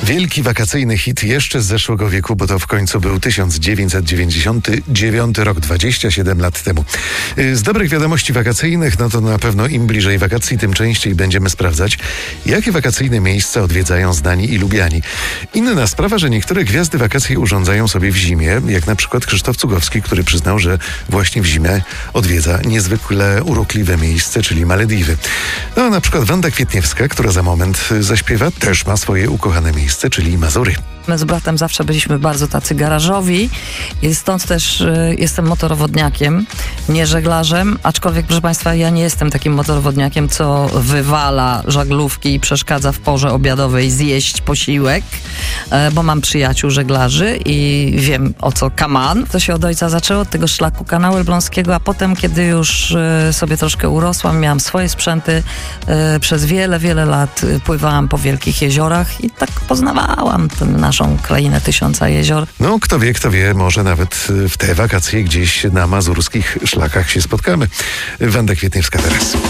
Wielki wakacyjny hit jeszcze z zeszłego wieku, bo to w końcu był 1999 rok, 27 lat temu. Z dobrych wiadomości wakacyjnych, no to na pewno im bliżej wakacji, tym częściej będziemy sprawdzać, jakie wakacyjne miejsca odwiedzają znani i lubiani. Inna sprawa, że niektóre gwiazdy wakacje urządzają sobie w zimie, jak na przykład Krzysztof Cugowski, który przyznał, że właśnie w zimę odwiedza niezwykle urokliwe miejsce, czyli Malediwy. No a na przykład Wanda Kwietniewska, która za moment zaśpiewa, też ma swoje ukochane miejsce, czyli Mazury. My z bratem zawsze byliśmy bardzo tacy garażowi i stąd też jestem motorowodniakiem, nie żeglarzem, aczkolwiek, proszę Państwa, ja nie jestem takim motorowodniakiem, co wywala żaglówki i przeszkadza w porze obiadowej zjeść posiłek, bo mam przyjaciół żeglarzy i wiem, o co kaman. To się od ojca zaczęło, od tego szlaku kanału elbląskiego, a potem, kiedy już sobie troszkę urosłam, miałam swoje sprzęty, przez wiele, wiele lat pływałam po wielkich jeziorach i tak poznawałam ten naszą krainę tysiąca jezior. No, kto wie, może nawet w te wakacje gdzieś na mazurskich szlakach się spotkamy. Wanda Kwietniewska teraz.